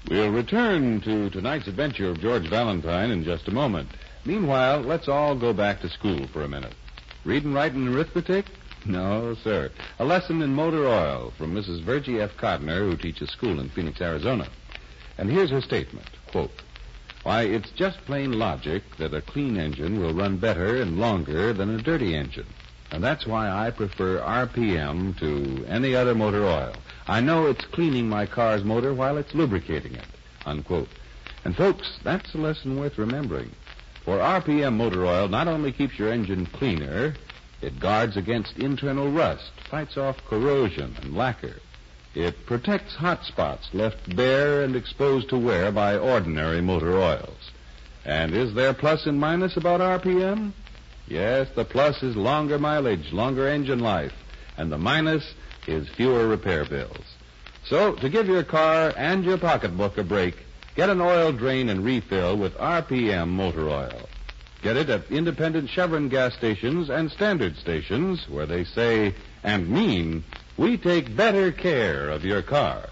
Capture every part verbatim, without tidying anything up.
We'll return to tonight's adventure of George Valentine in just a moment. Meanwhile, let's all go back to school for a minute. Reading, writing, and arithmetic? No, sir. A lesson in motor oil from Missus Virgie F. Codner, who teaches school in Phoenix, Arizona. And here's her statement, quote, "Why, it's just plain logic that a clean engine will run better and longer than a dirty engine. And that's why I prefer R P M to any other motor oil. I know it's cleaning my car's motor while it's lubricating it," unquote. And, folks, that's a lesson worth remembering. For R P M motor oil not only keeps your engine cleaner, it guards against internal rust, fights off corrosion and lacquer. It protects hot spots left bare and exposed to wear by ordinary motor oils. And is there plus and minus about R P M? Yes, the plus is longer mileage, longer engine life, and the minus is fewer repair bills. So, to give your car and your pocketbook a break, get an oil drain and refill with R P M motor oil. Get it at independent Chevron gas stations and standard stations where they say and mean, we take better care of your car.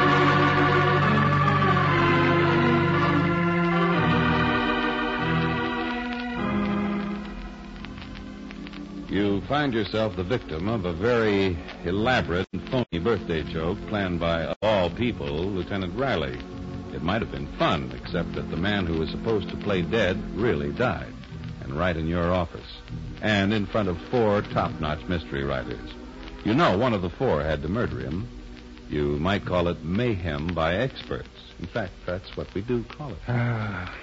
You find yourself the victim of a very elaborate and phony birthday joke planned by, of all people, Lieutenant Riley. It might have been fun, except that the man who was supposed to play dead really died. And right in your office. And in front of four top-notch mystery writers. You know one of the four had to murder him. You might call it mayhem by experts. In fact, that's what we do call it.